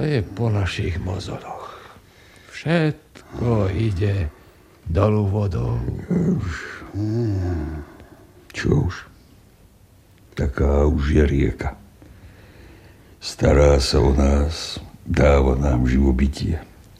je po našich mozoloch. Všetko ide dolu vodou. Čo už? Taká už je rieka. Stará sa o nás, dáva nám živobytie.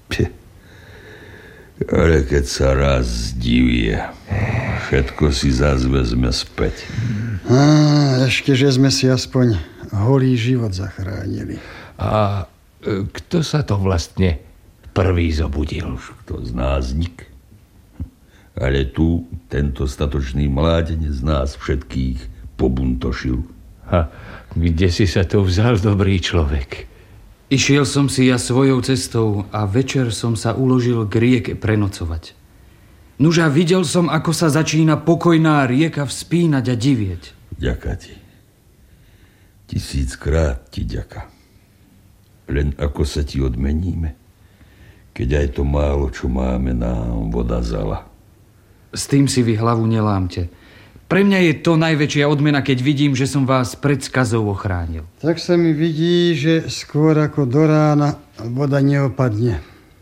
Ale keď sa raz zdivie, všetko si zás vezme späť. Ešte, že sme si aspoň holý život zachránili. A kto sa to vlastne prvý zobudil? Kto z nás nik. Ale tu tento statočný mládenec nás všetkých pobuntošil. A kde si sa to vzal, dobrý človek? Išiel som si ja svojou cestou a večer som sa uložil k rieke prenocovať. Nuža videl som, ako sa začína pokojná rieka vzpínať a divieť. Ďaká ti. 1000-krát ti ďaká. Len ako sa ti odmeníme, keď aj to málo, čo máme, nám voda zala. S tým si vy hlavu nelámte. Pre mňa je to najväčšia odmena, keď vidím, že som vás pred skazou ochránil. Tak sa mi vidí, že skôr ako do rána voda neopadne.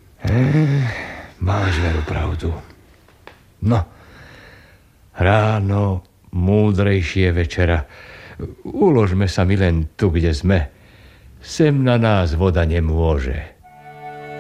Máš veru pravdu. No, ráno múdrejšie večera. Uložme sa mi len tu, kde sme. Sem na nás voda nemôže.